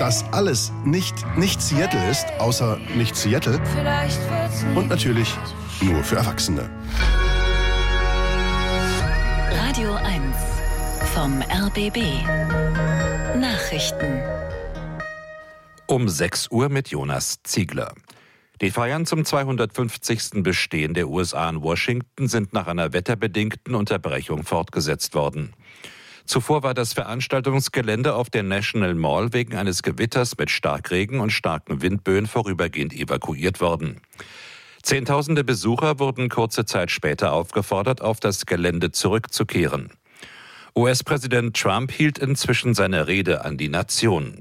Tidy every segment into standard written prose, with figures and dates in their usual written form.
das alles nicht Seattle ist, außer nicht Seattle. Und natürlich nur für Erwachsene. Radio 1 vom RBB. Nachrichten. Um 6 Uhr mit Jonas Ziegler. Die Feiern zum 250. Bestehen der USA in Washington sind nach einer wetterbedingten Unterbrechung fortgesetzt worden. Zuvor war das Veranstaltungsgelände auf der National Mall wegen eines Gewitters mit Starkregen und starken Windböen vorübergehend evakuiert worden. Zehntausende Besucher wurden kurze Zeit später aufgefordert, auf das Gelände zurückzukehren. US-Präsident Trump hielt inzwischen seine Rede an die Nation.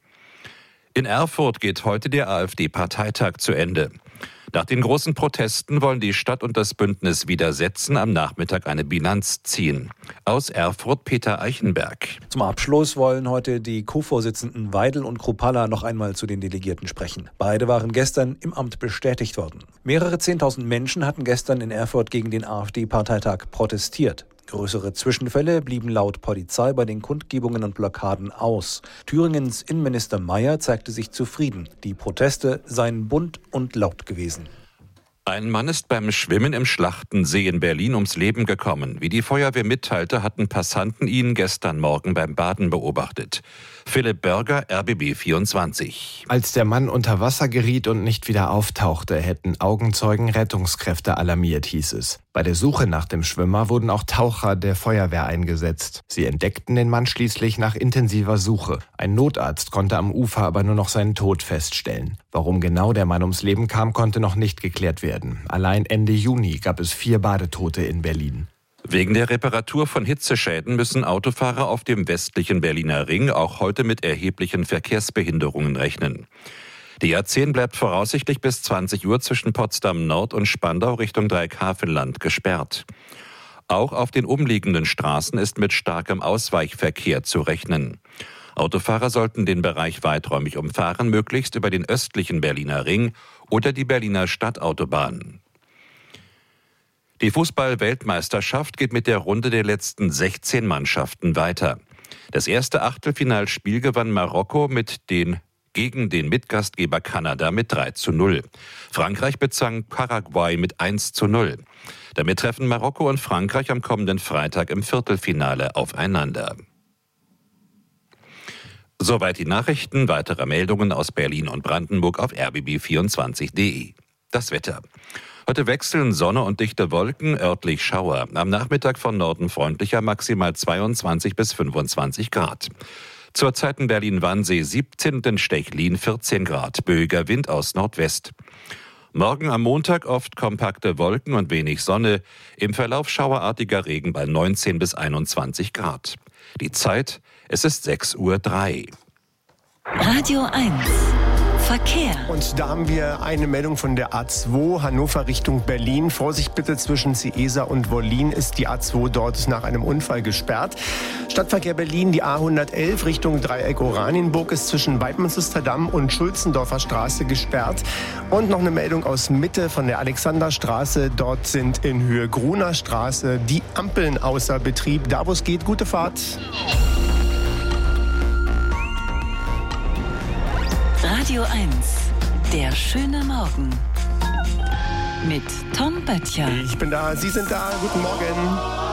In Erfurt geht heute der AfD-Parteitag zu Ende. Nach den großen Protesten wollen die Stadt und das Bündnis Widersetzen am Nachmittag eine Bilanz ziehen. Aus Erfurt Peter Eichenberg. Zum Abschluss wollen heute die Co-Vorsitzenden Weidel und Kruppalla noch einmal zu den Delegierten sprechen. Beide waren gestern im Amt bestätigt worden. Mehrere 10.000 Menschen hatten gestern in Erfurt gegen den AfD-Parteitag protestiert. Größere Zwischenfälle blieben laut Polizei bei den Kundgebungen und Blockaden aus. Thüringens Innenminister Mayer zeigte sich zufrieden. Die Proteste seien bunt und laut gewesen. Ein Mann ist beim Schwimmen im Schlachtensee in Berlin ums Leben gekommen. Wie die Feuerwehr mitteilte, hatten Passanten ihn gestern Morgen beim Baden beobachtet. Philipp Börger, RBB 24. Als der Mann unter Wasser geriet und nicht wieder auftauchte, hätten Augenzeugen Rettungskräfte alarmiert, hieß es. Bei der Suche nach dem Schwimmer wurden auch Taucher der Feuerwehr eingesetzt. Sie entdeckten den Mann schließlich nach intensiver Suche. Ein Notarzt konnte am Ufer aber nur noch seinen Tod feststellen. Warum genau der Mann ums Leben kam, konnte noch nicht geklärt werden. Allein Ende Juni gab es 4 Badetote in Berlin. Wegen der Reparatur von Hitzeschäden müssen Autofahrer auf dem westlichen Berliner Ring auch heute mit erheblichen Verkehrsbehinderungen rechnen. Die A10 bleibt voraussichtlich bis 20 Uhr zwischen Potsdam Nord und Spandau Richtung Dreieckhavenland gesperrt. Auch auf den umliegenden Straßen ist mit starkem Ausweichverkehr zu rechnen. Autofahrer sollten den Bereich weiträumig umfahren, möglichst über den östlichen Berliner Ring oder die Berliner Stadtautobahn. Die Fußball-Weltmeisterschaft geht mit der Runde der letzten 16 Mannschaften weiter. Das erste Achtelfinalspiel gewann Marokko gegen den Mitgastgeber Kanada mit 3:0. Frankreich bezwang Paraguay mit 1:0. Damit treffen Marokko und Frankreich am kommenden Freitag im Viertelfinale aufeinander. Soweit die Nachrichten. Weitere Meldungen aus Berlin und Brandenburg auf rbb24.de. Das Wetter. Heute wechseln Sonne und dichte Wolken, örtlich Schauer. Am Nachmittag von Norden freundlicher, maximal 22 bis 25 Grad. Zurzeit in Berlin-Wannsee 17 und in Stechlin 14 Grad. Böiger Wind aus Nordwest. Morgen am Montag oft kompakte Wolken und wenig Sonne. Im Verlauf schauerartiger Regen bei 19 bis 21 Grad. Die Zeit, es ist 6:03 Uhr. Radio 1. Verkehr. Und da haben wir eine Meldung von der A2 Hannover Richtung Berlin. Vorsicht bitte, zwischen Ciesa und Wollin ist die A2 dort nach einem Unfall gesperrt. Stadtverkehr Berlin, die A111 Richtung Dreieck Oranienburg ist zwischen Weidmannsüsterdamm und Schulzendorfer Straße gesperrt. Und noch eine Meldung aus Mitte von der Alexanderstraße. Dort sind in Höhe Gruner Straße die Ampeln außer Betrieb. Da wo es geht, gute Fahrt. Radio 1, der schöne Morgen. Mit Tom Böttcher. Ich bin da, Sie sind da. Guten Morgen.